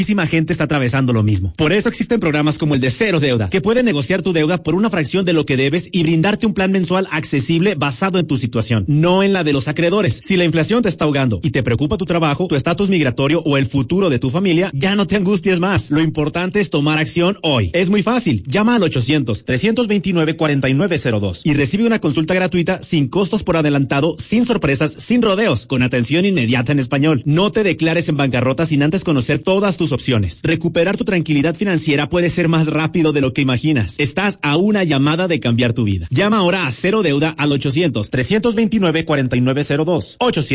Muchísima gente está atravesando lo mismo. Por eso existen programas como el de Cero Deuda, que pueden negociar tu deuda por una fracción de lo que debes y brindarte un plan mensual accesible basado en tu situación, no en la de los acreedores. Si la inflación te está ahogando y te preocupa tu trabajo, tu estatus migratorio o el futuro de tu familia, ya no te angusties más. Lo importante es tomar acción hoy. Es muy fácil. Llama al 800-329-4902 y recibe una consulta gratuita sin costos por adelantado, sin sorpresas, sin rodeos, con atención inmediata en español. No te declares en bancarrota sin antes conocer todas tus opciones. Recuperar tu tranquilidad financiera puede ser más rápido de lo que imaginas. Estás a una llamada de cambiar tu vida. Llama ahora a Cero Deuda al 800-329-4902.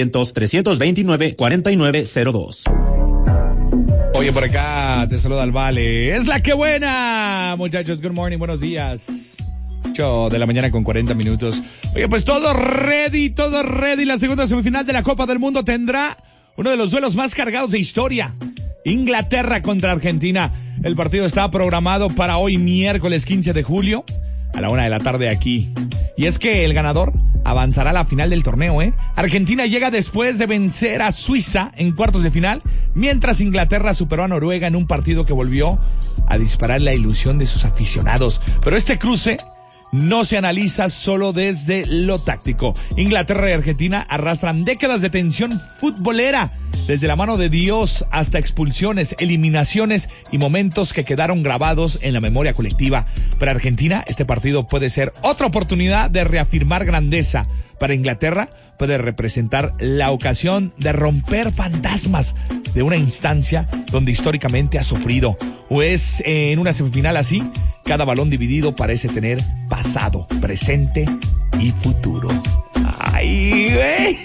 800-329-4902. Oye, por acá te saluda el Vale. ¡Es la que buena! Muchachos, good morning, buenos días. 8 de la mañana con 40 minutos. Oye, pues todo ready. La segunda semifinal de la Copa del Mundo tendrá uno de los duelos más cargados de historia. Inglaterra contra Argentina. El partido está programado para hoy miércoles 15 de julio a la 1:00 p.m. aquí. Y es que el ganador avanzará a la final del torneo, Argentina llega después de vencer a Suiza en cuartos de final, mientras Inglaterra superó a Noruega en un partido que volvió a disparar la ilusión de sus aficionados. Pero este cruce no se analiza solo desde lo táctico. Inglaterra y Argentina arrastran décadas de tensión futbolera, desde la mano de Dios hasta expulsiones, eliminaciones y momentos que quedaron grabados en la memoria colectiva. Para Argentina, este partido puede ser otra oportunidad de reafirmar grandeza. Para Inglaterra, puede representar la ocasión de romper fantasmas de una instancia donde históricamente ha sufrido. O es en una semifinal así, cada balón dividido parece tener pasado, presente y futuro. ¡Ay, güey!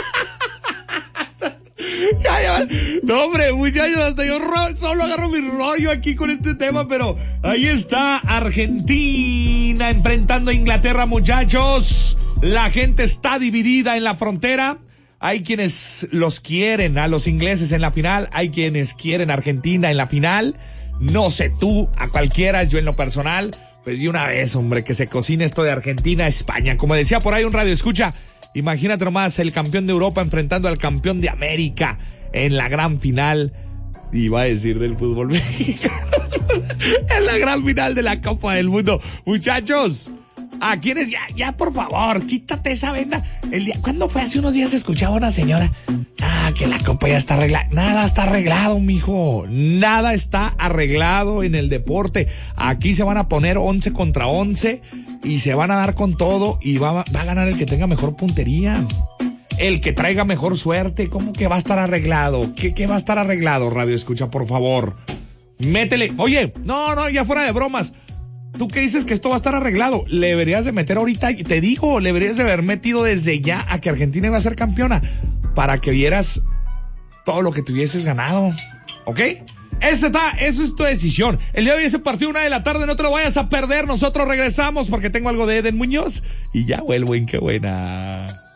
No, hombre, muchachos, hasta yo solo agarro mi rollo aquí con este tema, pero ahí está Argentina enfrentando a Inglaterra, muchachos. La gente está dividida en la frontera. Hay quienes los quieren a los ingleses en la final, hay quienes quieren a Argentina en la final. No sé tú, a cualquiera, yo en lo personal, pues de una vez, hombre, que se cocine esto de Argentina-España. Como decía por ahí un radio escucha, imagínate nomás el campeón de Europa enfrentando al campeón de América en la gran final, iba a decir del fútbol mexicano, en la gran final de la Copa del Mundo. Muchachos, ¿a quiénes? Ya, por favor, quítate esa venda. ¿Cuándo fue? Hace unos días escuchaba a una señora, que la Copa ya está arreglada. Nada está arreglado, mijo. Nada está arreglado en el deporte. Aquí se van a poner 11 contra 11 y se van a dar con todo y va a ganar el que tenga mejor puntería. El que traiga mejor suerte. ¿Cómo que va a estar arreglado? ¿Qué va a estar arreglado? Radio escucha, por favor. Métele. Oye, no, ya fuera de bromas. ¿Tú qué dices que esto va a estar arreglado? Le deberías de meter ahorita, y te digo, le deberías de haber metido desde ya a que Argentina iba a ser campeona, para que vieras todo lo que tuvieses ganado. ¿Ok? Eso es tu decisión. El día de hoy ese partido 1:00 p.m, no te lo vayas a perder. Nosotros regresamos porque tengo algo de Eden Muñoz y ya vuelvo en Qué Buena.